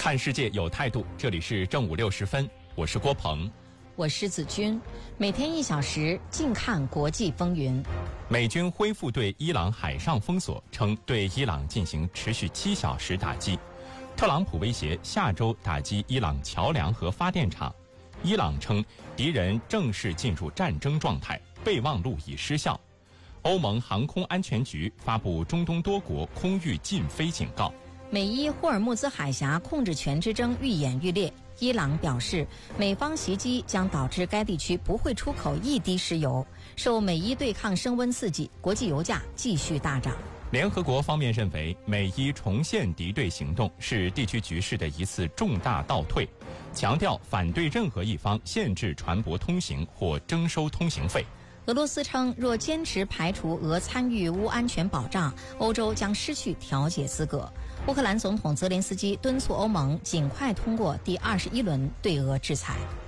看世界有态度，这里是正午60分，我是郭鹏， 我是子君，每天1小时，静看国际风云。 美军恢复对伊朗海上封锁，称对伊朗进行持续7小时打击。特朗普威胁下周打击伊朗桥梁和发电厂。伊朗称敌人正式进入战争状态，备忘录已失效。欧盟航空安全局发布中东多国空域禁飞警告。 美伊霍尔木兹海峡控制权之争愈演愈烈，伊朗表示美方袭击将导致该地区不会出口1滴石油。受美伊对抗升温刺激，国际油价继续大涨。 联合国方面认为，美伊重现敌对行动是地区局势的一次重大倒退，强调反对任何一方限制船舶通行或征收通行费。 俄罗斯称，若坚持排除俄参与乌安全保障，欧洲将失去调解资格。乌克兰总统泽连斯基敦促欧盟尽快通过第21轮对俄制裁。